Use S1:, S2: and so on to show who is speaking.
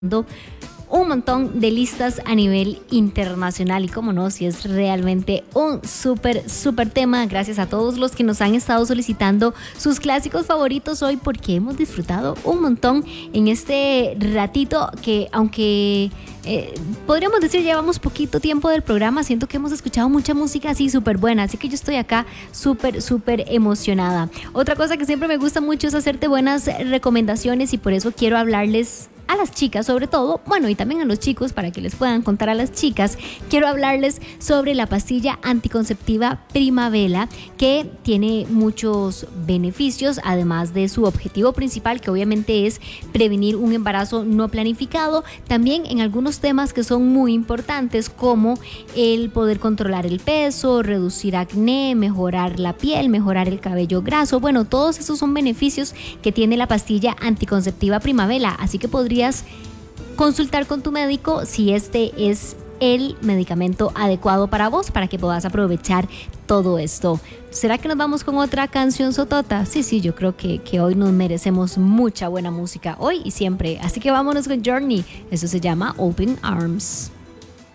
S1: un montón de listas a nivel internacional y como no, si es realmente un súper tema. Gracias a todos los que nos han estado solicitando sus clásicos favoritos hoy, porque hemos disfrutado un montón en este ratito que, aunque podríamos decir llevamos poquito tiempo del programa, siento que hemos escuchado mucha música así súper buena, así que yo estoy acá súper emocionada. Otra cosa que siempre me gusta mucho es hacerte buenas recomendaciones y por eso quiero hablarles a las chicas sobre todo, bueno, y también a los chicos para que les puedan contar a las chicas. Quiero hablarles sobre la pastilla anticonceptiva Primavela, que tiene muchos beneficios, además de su objetivo principal, que obviamente es prevenir un embarazo no planificado, también en algunos temas que son muy importantes, como el poder controlar el peso, reducir acné, mejorar la piel, mejorar el cabello graso. Bueno, todos esos son beneficios que tiene la pastilla anticonceptiva Primavela, así que podrías consultar con tu médico si este es el medicamento adecuado para vos, para que puedas aprovechar todo esto. ¿Será que nos vamos con otra canción sotota? Sí, yo creo que hoy nos merecemos mucha buena música, hoy y siempre. Así que vámonos con Journey. Eso se llama Open Arms.